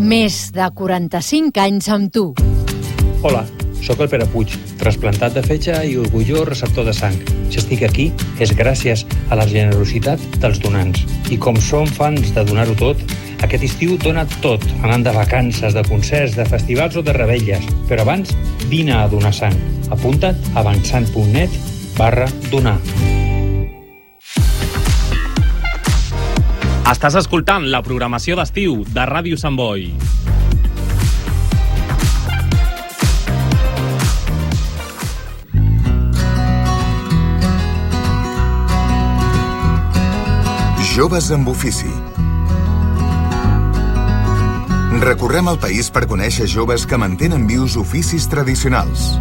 Més de 45 anys amb tu. Hola, sóc el Pere Puig, trasplantat de fetge i orgullós receptor de sang. Si estic aquí és gràcies a la generositat dels donants. I com som fans de donar-ho tot, aquest estiu dona tot, anant de vacances, de concerts, de festivals o de revetlles. Però abans, vine a donar sang. Apunta't a avançant.net/donar. Estàs escoltant la programació d'estiu de Ràdio Sant Boi. Joves amb ofici. Recorrem el país per conèixer joves que mantenen vius oficis tradicionals.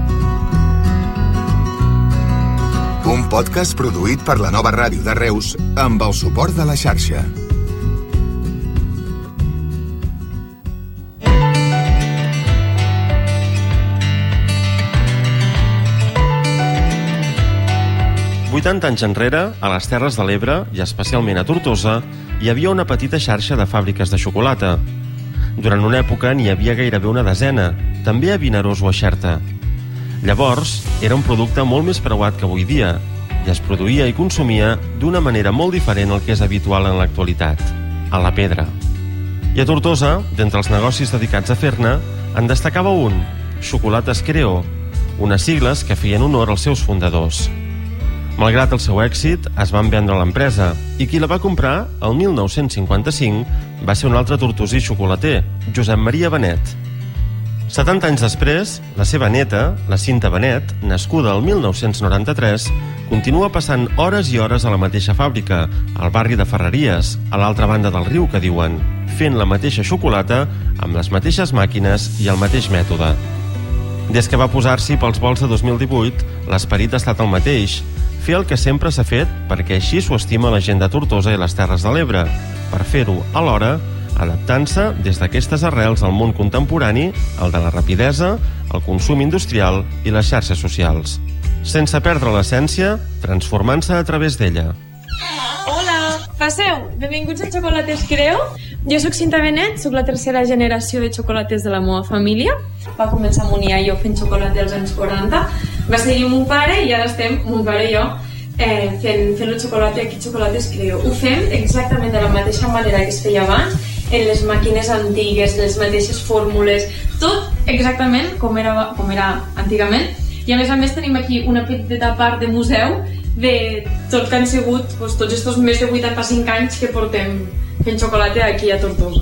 Un podcast produït per la Nova Ràdio de Reus amb el suport de la xarxa. Anys enrere, a les Terres de l'Ebre, i especialment a Tortosa, hi havia una petita xarxa de fàbriques de xocolata. Durant una època n'hi havia gairebé una desena, també a Vinaròs o a Xerta. Llavors, era un producte molt més preuat que avui dia, i es produïa i consumia d'una manera molt diferent al que és habitual en l'actualitat, a la pedra. I a Tortosa, d'entre els negocis dedicats a fer-ne, en destacava un, Xocolates Creó, unes sigles que feien honor als seus fundadors. Malgrat el seu èxit, es van vendre a l'empresa i qui la va comprar, el 1955, va ser un altre tortosí xocolater, Josep Maria Benet. 70 anys després, la seva neta, la Cinta Benet, nascuda el 1993, continua passant hores i hores a la mateixa fàbrica, al barri de Ferreries, a l'altra banda del riu, que diuen, fent la mateixa xocolata, amb les mateixes màquines i el mateix mètode. Des que va posar-s'hi pels vols de 2018, l'esperit ha estat el mateix, fer el que sempre s'ha fet perquè així s'ho estima la gent de Tortosa i les Terres de l'Ebre, per fer-ho alhora adaptant-se des d'aquestes arrels al món contemporani, el de la rapidesa, el consum industrial i les xarxes socials. Sense perdre l'essència, transformant-se a través d'ella. Hola, passeu, benvinguts a Xocolates Creo. Jo sóc Cinta Benet, sóc la tercera generació de xocolates de la meva família. Va començar mon iaio fent xocolata als anys 40. Va seguir mon pare i ara estem, mon pare i jo, fent el xocolata aquí, Xocolates Creo. Ho fem exactament de la mateixa manera que es feia abans, en les màquines antigues, les mateixes fórmules, tot exactament com era antigament. I a més tenim aquí una petita part de museu de tot que han sigut tots aquests més de 85 anys que portem fent xocolata aquí a Tortosa.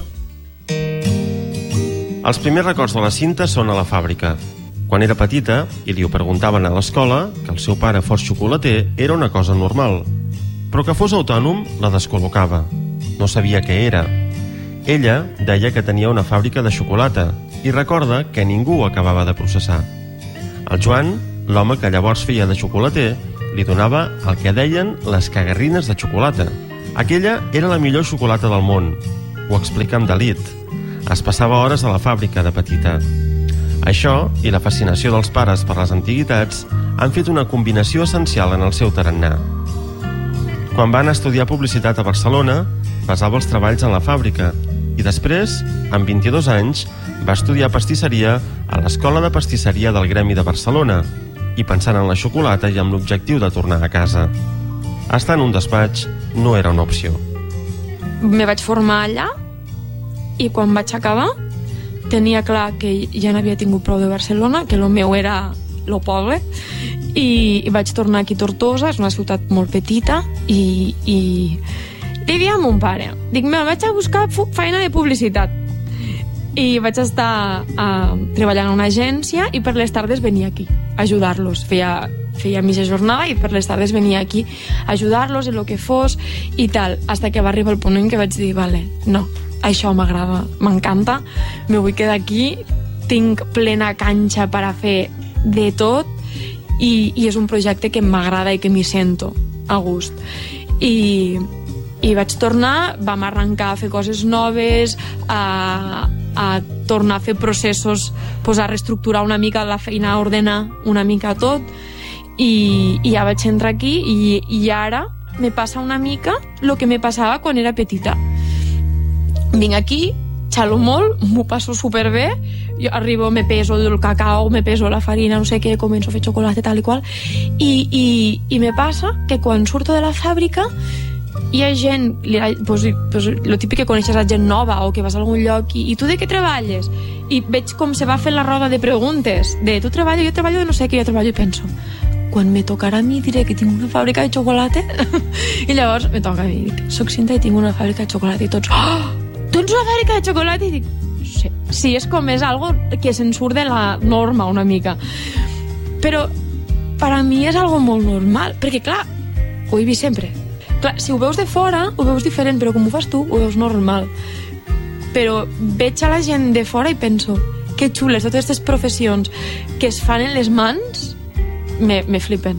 Els primers records de la Cinta són a la fàbrica. Quan era petita, i li ho preguntaven a l'escola, que el seu pare fos xocolater era una cosa normal. Però que fos autònom la descol·locava. No sabia què era. Ella deia que tenia una fàbrica de xocolata i recorda que ningú ho acabava de processar. El Joan, l'home que llavors feia de xocolater, li donava el que deien les cagarrines de xocolata. Aquella era la millor xocolata del món. Ho explica amb delit. Es passava hores a la fàbrica de petita. Això i la fascinació dels pares per les antiguitats han fet una combinació essencial en el seu tarannà. Quan van estudiar publicitat a Barcelona, basava els treballs en la fàbrica i després, amb 22 anys, va estudiar pastisseria a l'Escola de Pastisseria del Gremi de Barcelona i pensant en la xocolata i amb l'objectiu de tornar a casa. Estar en un despatx no era una opció. Me vaig formar allà i quan vaig acabar tenia clar que ja n'havia tingut prou de Barcelona, que el meu era el poble, i vaig tornar aquí a Tortosa, és una ciutat molt petita, i vivia amb mon pare. Dic, vaig a buscar feina de publicitat. I vaig estar treballant a una agència i per les tardes venia aquí a ajudar-los. Feia mitja jornada i per les tardes venia aquí a ajudar-los en el que fos i tal, hasta que va arribar el punt en què vaig dir, vale, no, això m'agrada, m'encanta, me vull quedar aquí, tinc plena canxa per a fer de tot i és un projecte que m'agrada i que m'hi sento a gust. I vaig tornar, vam arrencar a fer coses noves, a tornar a fer processos, a reestructurar una mica la feina, a ordenar una mica tot i ja vaig entrar aquí i ara me passa una mica el que me passava quan era petita. Vinc aquí, xalo molt, m'ho passo superbé, jo arribo, me peso el cacao, me peso la farina, no sé què, començo a fer xocolata, tal i qual, i me passa que quan surto de la fàbrica hi ha gent, pues, lo típic que coneixes a gent nova o que vas a algun lloc i tu de què treballes? I veig com se va fent la roda de preguntes, de tu treballo, jo treballo de no sé què, jo treballo, i penso, quan me tocarà a mi diré que tinc una fàbrica de xocolata? I llavors me toca a mi, dic, soc Cinta i tinc una fàbrica de xocolata, i tots, oh, tens una fàbrica de xocolata? I dic, sí, és com és algo que se'n surt de la norma una mica, però per a mi és algo molt normal, perquè clar, ho he vist sempre. Clar, si ho veus de fora, ho veus diferent, però com ho fas tu, ho veus normal. Però veig a la gent de fora i penso, que xules, totes aquestes professions que es fan en les mans, me flipen.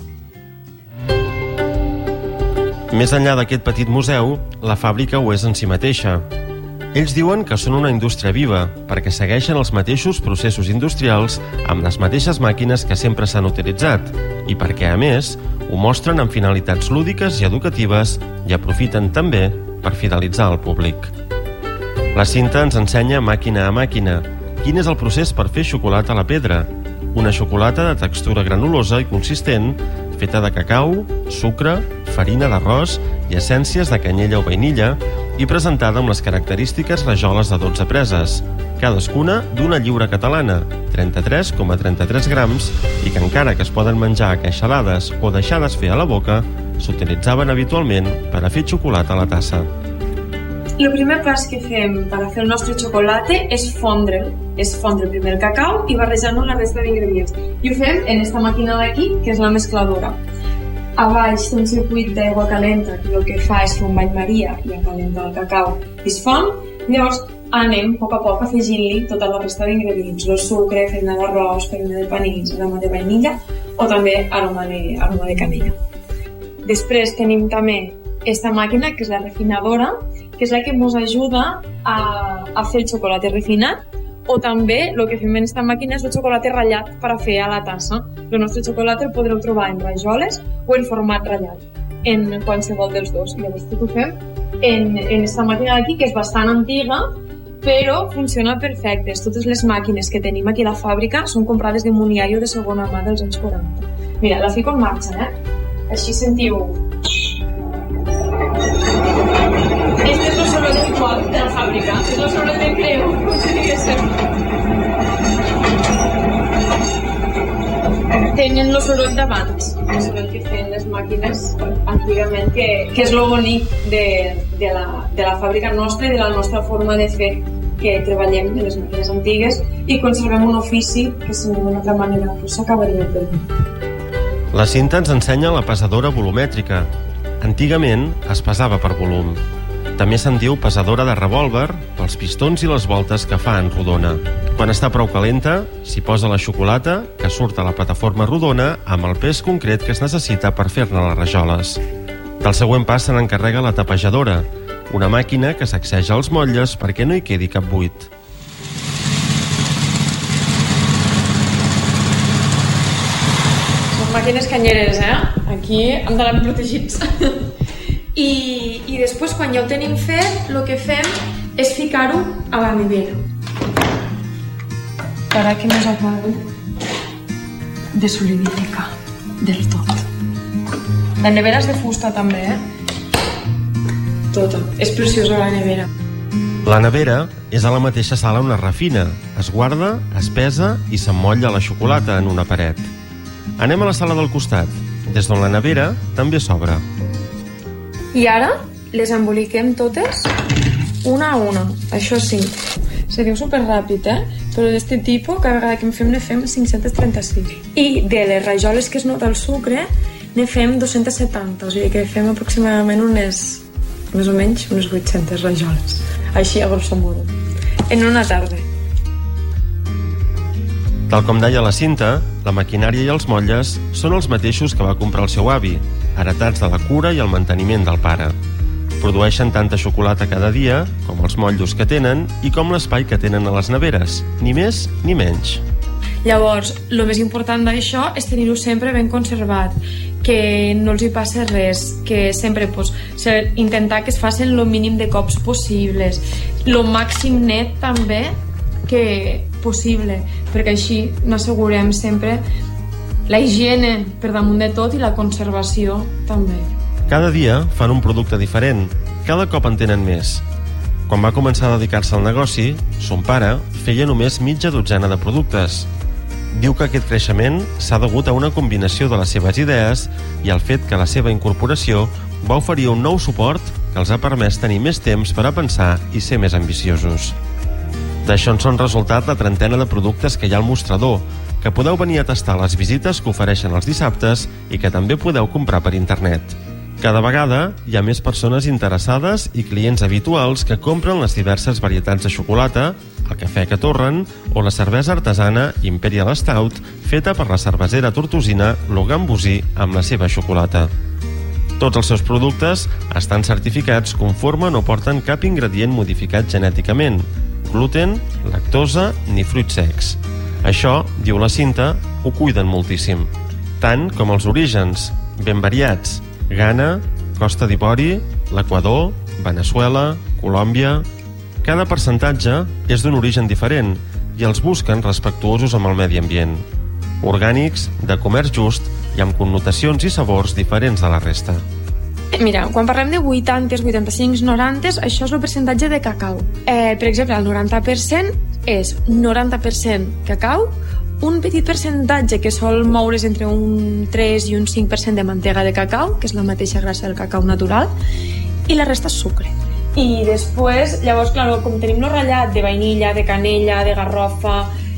Més enllà d'aquest petit museu, la fàbrica ho és en si mateixa. Ells diuen que són una indústria viva, perquè segueixen els mateixos processos industrials amb les mateixes màquines que sempre s'han utilitzat, i perquè, a més, ho mostren amb finalitats lúdiques i educatives i aprofiten també per fidelitzar el públic. La Cinta ens ensenya màquina a màquina quin és el procés per fer xocolata a la pedra, una xocolata de textura granulosa i consistent, feta de cacau, sucre, farina d'arròs i essències de canyella o vainilla, i presentada amb les característiques rajoles de 12 preses, cadascuna d'una lliura catalana, 33,33 grams, i que encara que es poden menjar queixalades o deixades fer a la boca, s'utilitzaven habitualment per a fer xocolata a la tassa. El primer pas que fem per a fer el nostre xocolata és fondre'l. És fondre primer el cacau i barrejar-nos la resta d'ingredients. I ho fem en esta màquina d'aquí, que és la mescladora. A baix té un circuit d'aigua calenta que el que fa és fer un bany maria i encalenta el cacau i es fon. Llavors anem a poc afegint-li tota la resta d'ingredients, el sucre, farina d'arròs, farina de panís, aroma de vainilla o també aroma de canella. Després tenim també esta màquina, que és la refinadora, que és la que ens ajuda a fer el xocolata refinat, o també el que fem en esta màquina és el xocolata ratllat per a fer a la tassa. El nostre xocolata el podreu trobar en rajoles o en format ratllat, en qualsevol dels dos. Llavors tot ho fem en esta màquina d'aquí, que és bastant antiga, però funciona perfecte. Totes les màquines que tenim aquí a la fàbrica són comprades de Muniaio de segona mà dels anys 40. Mira, la fico en marxa, Així sentiu. Este és el soroll habitual de la fàbrica, és el soroll de creu, Tenen el soroll d'abans, el soroll que feien les màquines antigament, que és el bonic de la fàbrica nostra i de la nostra forma de fer, que treballem en les màquines antigues i conservem un ofici que, si d'una altra manera, s'acabaria perdent. La Cinta ens ensenya la pesadora volumètrica. Antigament es pesava per volum. També se'n diu pesadora de revòlver pels pistons i les voltes que fa en rodona. Quan està prou calenta, s'hi posa la xocolata, que surt a la plataforma rodona amb el pes concret que es necessita per fer-ne les rajoles. Del següent pas se n'encarrega la tapejadora, una màquina que sacseja els motlles perquè no hi quedi cap buit. Màquines canyeres, Aquí hem d'anar protegits. I després, quan ja ho tenim fet, el que fem és ficar-ho a la nevera. Per que més acabi de solidificar del tot. La nevera és de fusta també, Tota. És preciosa la nevera. La nevera és a la mateixa sala on es refina, es guarda, es pesa i s'emmotlla la xocolata en una paret. Anem a la sala del costat, des d'on la nevera també s'obre. I ara les emboliquem totes una a una, això sí. Se diu superràpid, però d'aquest tipus, cada vegada que en fem, ne fem 536. I de les rajoles que es nota el sucre, ne fem 270, o sigui que fem aproximadament més o menys unes 800 rajoles. Així, a grosso modo. En una tarda. Tal com deia la Cinta, la maquinària i els motlles són els mateixos que va comprar el seu avi, heretats de la cura i el manteniment del pare. Produeixen tanta xocolata cada dia com els motllos que tenen i com l'espai que tenen a les neveres, ni més ni menys. Llavors, el més important d'això és tenir-ho sempre ben conservat, que no els hi passi res, que sempre intentar que es facin el mínim de cops possibles, el màxim net també que possible, perquè així n'assegurem sempre la higiene per damunt de tot i la conservació també. Cada dia fan un producte diferent, cada cop en tenen més. Quan va començar a dedicar-se al negoci, son pare feia només mitja dotzena de productes. Diu que aquest creixement s'ha degut a una combinació de les seves idees i al fet que la seva incorporació va oferir un nou suport que els ha permès tenir més temps per a pensar i ser més ambiciosos. D'això en són resultat la trentena de productes que hi ha al mostrador, que podeu venir a tastar les visites que ofereixen els dissabtes i que també podeu comprar per internet. Cada vegada hi ha més persones interessades i clients habituals que compren les diverses varietats de xocolata, el cafè que torren o la cervesa artesana Imperial Stout feta per la cervesera tortosina Logan Bosí amb la seva xocolata. Tots els seus productes estan certificats conforme no porten cap ingredient modificat genèticament, gluten, lactosa ni fruits secs. Això, diu la Cinta, ho cuiden moltíssim. Tant com els orígens, ben variats: Ghana, Costa d'Ivori, l'Equador, Veneçuela, Colòmbia... Cada percentatge és d'un origen diferent i els busquen respectuosos amb el medi ambient. Orgànics, de comerç just i amb connotacions i sabors diferents de la resta. Mira, quan parlem de 80, 85, 90, això és el percentatge de cacau. Per exemple, el 90% és 90% cacau, un petit percentatge que sol moure's entre un 3 i un 5% de mantega de cacau, que és la mateixa gràcia del cacau natural, i la resta és sucre. I després, llavors, clar, com tenim el ratllat de vainilla, de canella, de garrofa,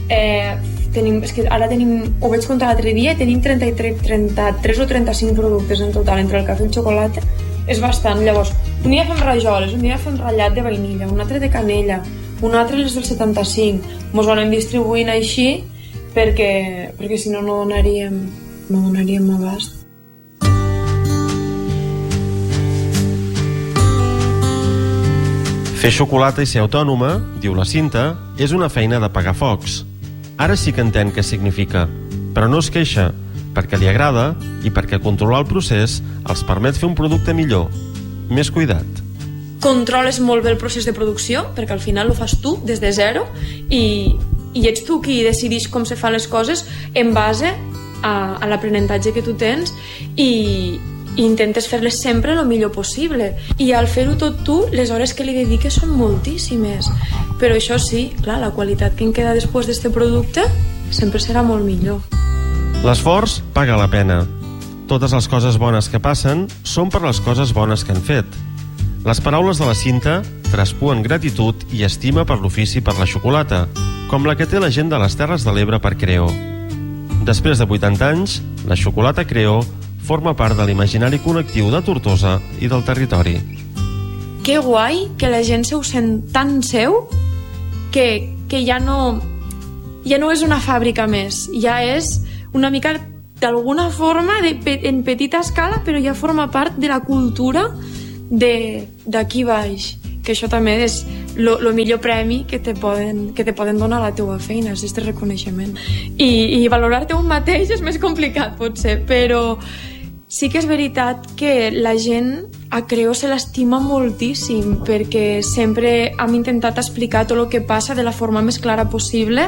és que ara tenim, ho vaig comptar l'altre dia, tenim 33 o 35 productes en total entre el cafè i el xocolata. És bastant. Llavors, un dia fem rajoles, un dia fem ratllat de vainilla, un altre de canella, un altre les del 75. Mos ho anem distribuint així perquè si no donaríem abast. Fer xocolata i ser autònoma, diu la Cinta, és una feina de pagar focs. Ara sí que entén què significa, però no es queixa, perquè li agrada i perquè controlar el procés els permet fer un producte millor, més cuidat. Controles molt bé el procés de producció, perquè al final ho fas tu des de zero i ets tu qui decideix com se fan les coses en base a l'aprenentatge que tu tens i intentes fer-les sempre el millor possible. I al fer-ho tot tu, les hores que li dediques són moltíssimes. Però això sí, clar, la qualitat que en queda després d'este producte sempre serà molt millor. L'esforç paga la pena. Totes les coses bones que passen són per les coses bones que han fet. Les paraules de la Cinta traspuen gratitud i estima per l'ofici per la xocolata, com la que té la gent de les Terres de l'Ebre per Creó. Després de 80 anys, la xocolata Creó forma part de l'imaginari col·lectiu de Tortosa i del territori. Que guai que la gent se ho sent tan seu que ja no és una fàbrica més, ja és una mica d'alguna forma en petita escala, però ja forma part de la cultura d'aquí baix, que això també és el millor premi que te poden donar a la teua feina, és este reconeixement. I valorar-te un mateix és més complicat, potser, però sí que és veritat que la gent a Creó se l'estima moltíssim perquè sempre hem intentat explicar tot el que passa de la forma més clara possible.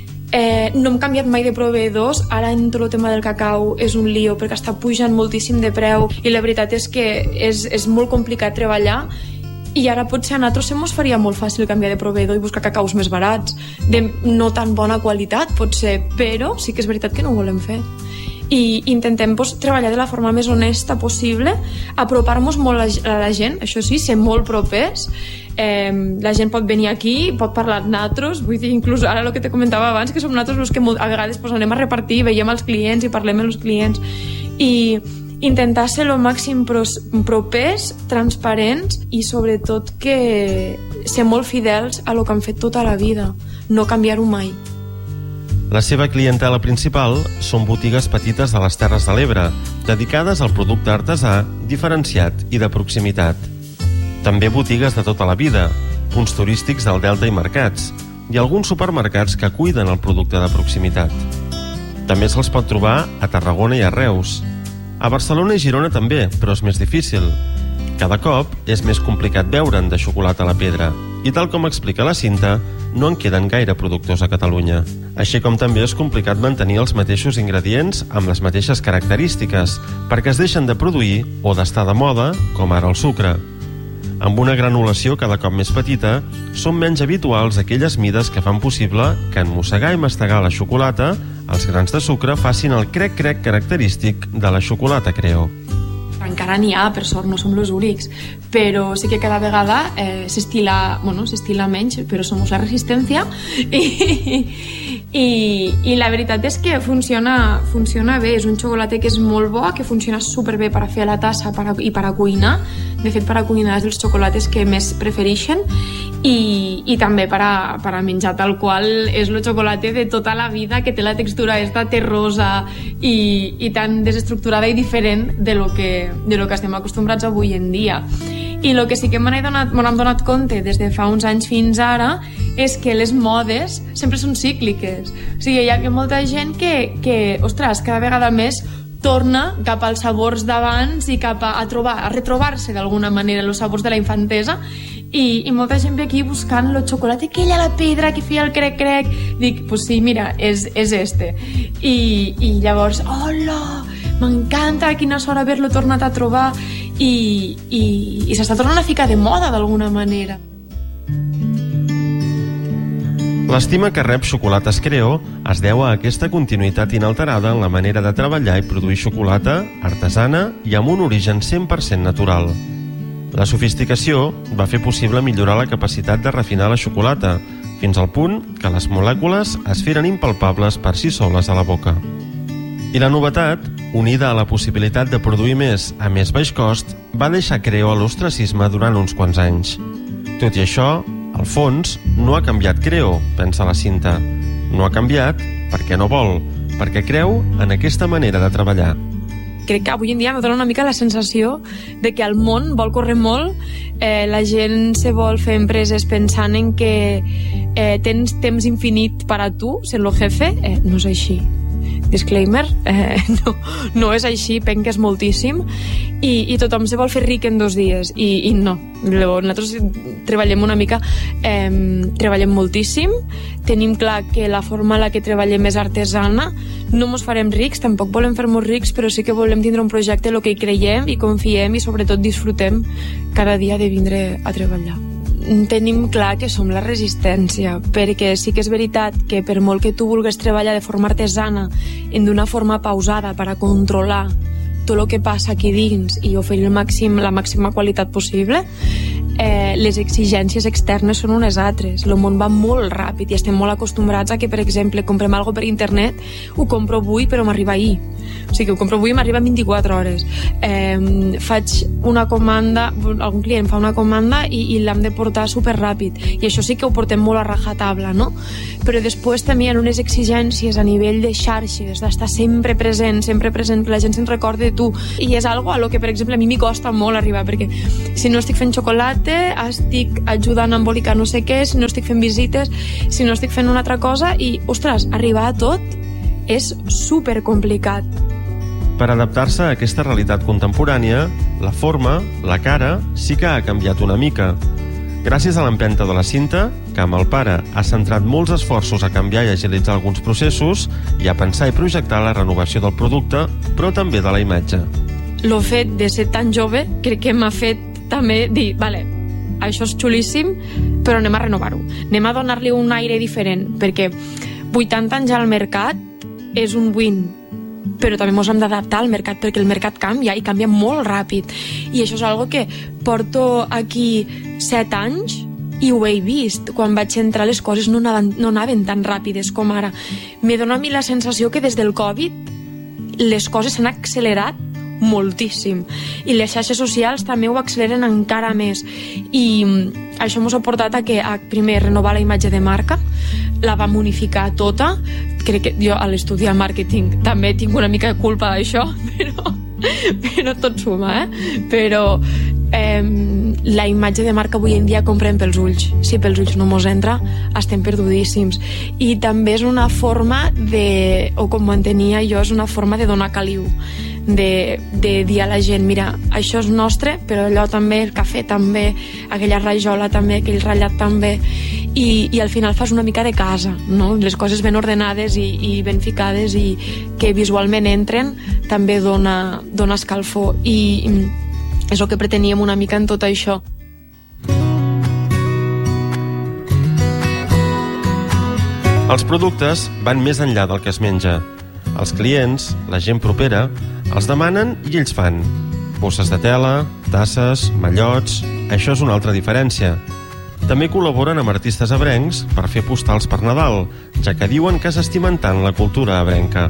No hem canviat mai de proveïdors, ara en tot el tema del cacau és un lío perquè està pujant moltíssim de preu i la veritat és que és molt complicat treballar i ara potser a nosaltres se mos faria molt fàcil canviar de proveïdor i buscar cacaus més barats, de no tan bona qualitat potser, però sí que és veritat que no ho volem fer. I intentem treballar de la forma més honesta possible, apropar-nos molt a la gent, això sí, ser molt propers. La gent pot venir aquí, pot parlar amb nosaltres, vull dir, inclús ara el que te comentava abans, que som nosaltres els que a vegades anem a repartir, veiem els clients i parlem amb els clients i intentar ser el màxim propers, transparents i sobretot que ser molt fidels a lo que han fet tota la vida, no canviar-ho mai. La seva clientela principal són botigues petites de les Terres de l'Ebre, dedicades al producte artesà, diferenciat i de proximitat. També botigues de tota la vida, punts turístics del Delta i mercats, i alguns supermercats que cuiden el producte de proximitat. També se'ls pot trobar a Tarragona i a Reus. A Barcelona i Girona també, però és més difícil. Cada cop és més complicat veure'n de xocolata a la pedra i, tal com explica la Cinta, no en queden gaire productors a Catalunya. Així com també és complicat mantenir els mateixos ingredients amb les mateixes característiques, perquè es deixen de produir o d'estar de moda, com ara el sucre. Amb una granulació cada cop més petita, són menys habituals aquelles mides que fan possible que en mossegar i mastegar la xocolata, els grans de sucre facin el crec-crec característic de la xocolata Creo. Encara n'hi ha, per sort, no som els únics, però sí que cada vegada s'estila menys, però som la resistència i la veritat és que funciona bé. És un xocolata que és molt bo, que funciona superbé per a fer la tassa i per a cuinar. De fet, per a cuinar és dels xocolates que més prefereixen i també per a menjar, tal qual és el xocolata de tota la vida, que té la textura esta terrosa i tan desestructurada i diferent de lo que estem acostumbrats avui en dia. I el que sí que m'hem donat compte des de fa uns anys fins ara és que les modes sempre són cícliques. O sigui, hi ha molta gent que ostres, cada vegada més torna cap als sabors d'abans i cap a retrobar-se d'alguna manera els sabors de la infantesa i molta gent ve aquí buscant el xocolata aquell a la pedra que feia el crec-crec. Dic, pues sí, mira, és este. I llavors, hola, m'encanta, quina sort haver-lo tornat a trobar i s'està tornant a ficar de moda d'alguna manera. L'estima que rep Xocolates Creo es deu a aquesta continuïtat inalterada en la manera de treballar i produir xocolata artesana i amb un origen 100% natural. La sofisticació va fer possible millorar la capacitat de refinar la xocolata, fins al punt que les molècules es feren impalpables per si soles a la boca. I la novetat, unida a la possibilitat de produir més a més baix cost, va deixar Creo a l'ostracisme durant uns quants anys. Tot i això, al fons, no ha canviat Creo, pensa la Cinta. No ha canviat perquè no vol, perquè creu en aquesta manera de treballar. Crec que avui en dia me dona una mica la sensació de que el món vol córrer molt, la gent se vol fer empreses pensant en que tens temps infinit per a tu, ser lo jefe. No és així. Disclaimer, no és així, penques moltíssim i tothom se vol fer ric en 2 dies i no. Nosaltres treballem una mica, treballem moltíssim, tenim clar que la forma en la que treballem és artesana, no ens farem rics, tampoc volem fer-nos rics, però sí que volem tindre un projecte en el que hi creiem i confiem i sobretot disfrutem cada dia de vindre a treballar. Tenim clar que som la resistència, perquè sí que és veritat que per molt que tu vulguis treballar de forma artesana en d'una forma pausada per a controlar tot el que passa aquí dins i oferir la màxima qualitat possible, les exigències externes són unes altres. El món va molt ràpid i estem molt acostumbrats a que, per exemple, comprem alguna cosa per internet, ho compro avui però m'arriba ahir. O sigui, ho compro avui i m'arriba en 24 hores. Faig una comanda, algun client fa una comanda i l'hem de portar superràpid. I això sí que ho portem molt a rajatabla, no? Però després també hi ha unes exigències a nivell de xarxes, d'estar sempre present, que la gent se'n recordi de tu. I és algo a lo que, per exemple, a mi m'hi costa molt arribar, perquè si no estic fent xocolata, estic ajudant a embolicar no sé què, si no estic fent visites, si no estic fent una altra cosa i, ostres, arribar a tot és supercomplicat. Per adaptar-se a aquesta realitat contemporània, la forma, la cara, sí que ha canviat una mica. Gràcies a l'empenta de la Cinta, que amb el pare ha centrat molts esforços a canviar i agilitzar alguns processos i a pensar i projectar la renovació del producte, però també de la imatge. El fet de ser tan jove crec que m'ha fet també dir, vale, això és xulíssim, però anem a renovar-ho. Anem a donar-li un aire diferent, perquè 80 anys al mercat és un win, però també ens hem d'adaptar al mercat perquè el mercat canvia i canvia molt ràpid. I això és algo que porto aquí 7 anys i ho he vist. Quan vaig entrar les coses no anaven tan ràpides com ara. Me dona a mi la sensació que des del Covid les coses s'han accelerat moltíssim i les xarxes socials també ho acceleren encara més i això ens ha portat a que primer renovar la imatge de marca, la vam unificar tota. Crec que jo a l'estudiar màrqueting també tinc una mica de culpa d'això, però tot suma, però la imatge de marca avui en dia comprem pels ulls. Si pels ulls no mos entra, estem perdudíssims. I també és una forma de, o com ho entenia jo, és una forma de donar caliu, de dir a la gent, mira, això és nostre, però allò també, el cafè també, aquella rajola també, aquell ratllat també, i al final fas una mica de casa, no? Les coses ben ordenades i ben ficades i que visualment entren també dona escalfor, i és el que preteníem una mica en tot això. Els productes van més enllà del que es menja. Els clients, la gent propera, els demanen i ells fan. Bosses de tela, tasses, mallots... Això és una altra diferència. També col·laboren amb artistes ebrencs per fer postals per Nadal, ja que diuen que s'estimen tant la cultura ebrenca.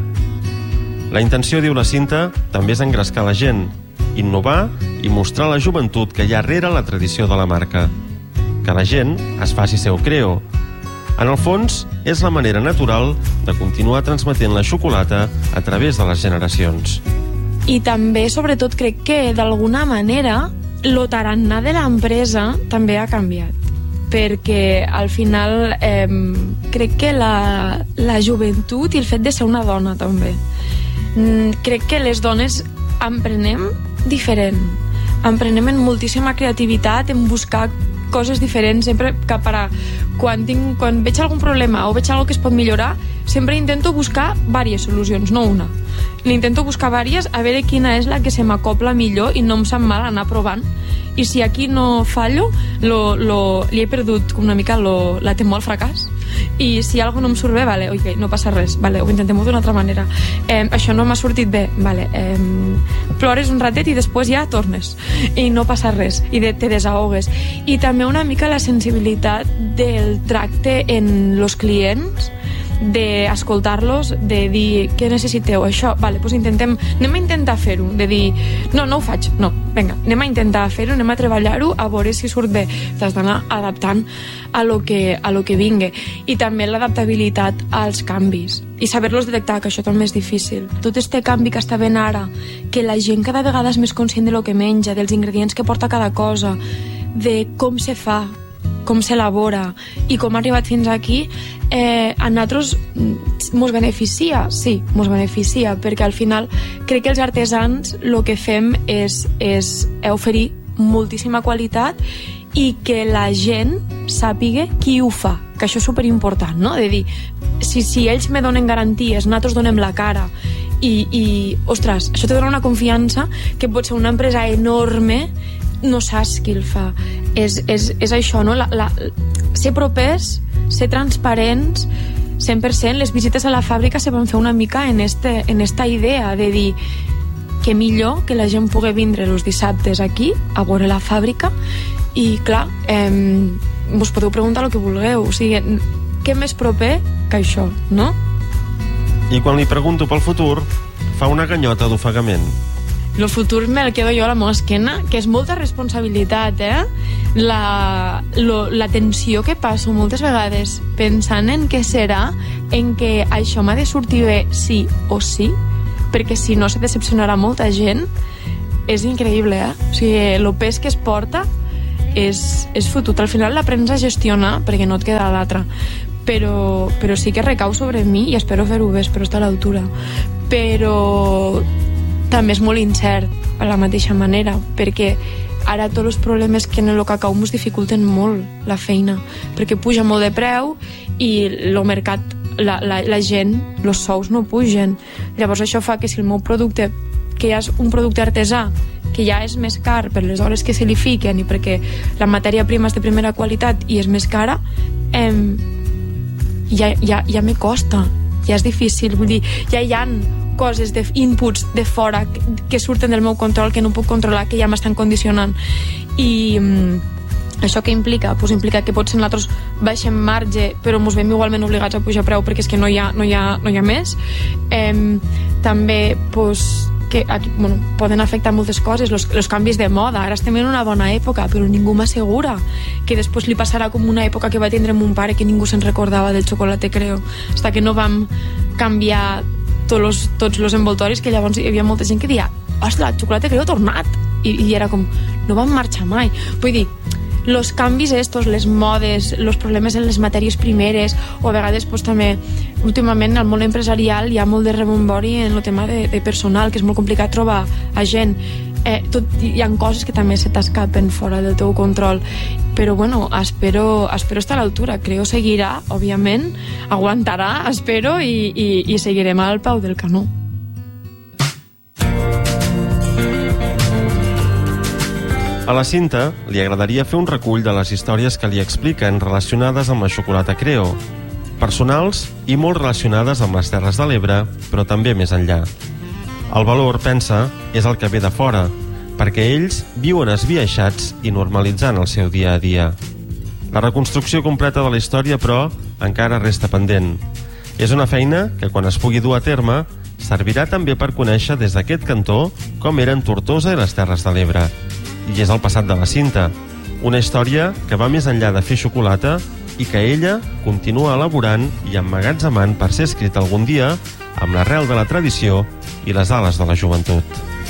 La intenció, diu la Cinta, també és engrescar la gent, innovar i mostrar la joventut que hi ha rere la tradició de la marca. Que la gent es faci seu creo. En el fons, és la manera natural de continuar transmetent la xocolata a través de les generacions. I també, sobretot, crec que d'alguna manera lo tarannà de l'empresa també ha canviat, perquè al final crec que la joventut i el fet de ser una dona també, crec que les dones emprenem diferent, emprenem en moltíssima creativitat, en buscar coses diferents, sempre que quan veig algun problema o veig algo que es pot millorar, sempre intento buscar diverses solucions, no una. L'intento buscar diverses, a veure quina és la que se m'acopla millor i no em sap mal anar provant. I si aquí no fallo, li he perdut una mica la temor al fracàs. I si alguna cosa no em surt bé, vale, okay, no passa res, vale, ho intentem d'una altra manera. Això no m'ha sortit bé, vale, plores un ratet i després ja tornes i no passa res i te desahogues. I també una mica la sensibilitat del tracte en los clients, d'escoltar-los, de dir què necessiteu, això, vale, doncs anem a intentar fer-ho, de dir no ho faig, no, vinga, anem a intentar fer-ho, anem a treballar-ho, a veure si surt bé. T'has d'anar adaptant a lo que vingui. I també l'adaptabilitat als canvis i saber-los detectar, que això també és difícil. Tot este canvi que està ben ara, que la gent cada vegada és més conscient de lo que menja, dels ingredients que porta cada cosa, de com se fa, com s'elabora i com ha arribat fins aquí, a nosaltres mos beneficia, sí, mos beneficia, perquè al final crec que els artesans el que fem és oferir moltíssima qualitat i que la gent sàpiga qui ho fa, que això és superimportant, no? De dir, si ells me donen garanties, nosaltres donem la cara i ostres, això te dona una confiança que pot ser una empresa enorme, no saps qui el fa. És això, no? Ser propers, ser transparents, 100%. Les visites a la fàbrica se van fer una mica en esta idea de dir que millor que la gent pugui vindre els dissabtes aquí a veure la fàbrica i, clar, vos podeu preguntar el que vulgueu. O sigui, què més proper que això, no? I quan li pregunto pel futur, fa una ganyota d'ofegament. El futur me'l quedo jo a la meva esquena, que és molta responsabilitat, la tensió que passo moltes vegades pensant en què serà, en què això m'ha de sortir bé sí o sí, perquè si no se decepcionarà molta gent. És increïble, O sigui, el pes que es porta és fotut. Al final l'aprens a gestionar perquè no et queda l'altra. Però sí que recau sobre mi i espero fer-ho bé, espero estar a l'altura. Però també és molt incert a la mateixa manera, perquè ara tots els problemes que en el cacau ens dificulten molt la feina, perquè puja molt de preu i el mercat, la gent, els sous no pugen. Llavors això fa que si el meu producte, que ja és un producte artesà, que ja és més car per les hores que se li fiquen i perquè la matèria prima és de primera qualitat i és més cara, ja me costa, ja és difícil. Vull dir, ja hi ha coses d'inputs de fora que surten del meu control, que no puc controlar, que ja m'estan condicionant. I això què implica? Pues implica que potser nosaltres baixem marge però ens veiem igualment obligats a pujar preu perquè és que no hi ha més. També que poden afectar moltes coses, els canvis de moda. Ara estem en una bona època, però ningú m'assegura que després li passarà com una època que va tindre mon pare, que ningú se'n recordava del xocolate Creo, fins que no vam canviar tots els envoltoris, que llavors hi havia molta gent que deia, ostres, el xocolate Creo ha tornat. i era com, no van marxar mai. Vull dir, los canvis estos, les modes, los problemes en les matèries primeres, o a vegades pues, també últimament al món empresarial hi ha molt de rebombori en el tema de personal, que és molt complicat trobar a gent. Hi ha coses que també se t'escapen fora del teu control, però bueno, espero estar a l'altura. Creo seguirà, òbviament, aguantarà, espero, i seguirem al peu del canó. A la Cinta li agradaria fer un recull de les històries que li expliquen relacionades amb la xocolata Creo, personals i molt relacionades amb les Terres de l'Ebre, però també més enllà. El valor, pensa, és el que ve de fora, perquè ells viuen esbiaixats i normalitzant el seu dia a dia. La reconstrucció completa de la història, però, encara resta pendent. És una feina que, quan es pugui dur a terme, servirà també per conèixer des d'aquest cantó com eren Tortosa i les Terres de l'Ebre. I és el passat de la Cinta, una història que va més enllà de fer xocolata i que ella continua elaborant i emmagatzemant per ser escrit algun dia amb l'arrel de la tradició i les ales de la joventut.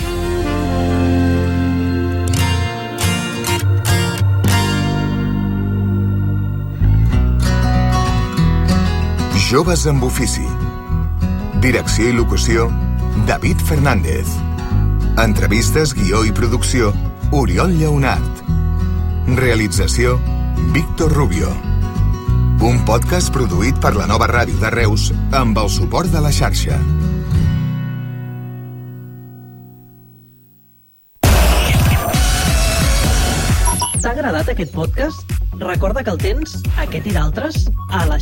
Joves amb ofici. Direcció i locució, David Fernández. Entrevistes, guió i producció, Oriol Lleonart. Realització, Víctor Rubio. Un podcast produït per la Nova Ràdio de Reus amb el suport de la xarxa. T'ha agradat aquest podcast? Recorda que el tens, aquest i d'altres, a la